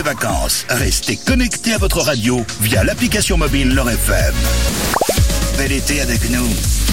vacances, restez connectés à votre radio via l'application mobile Leur FM. Bel été avec nous.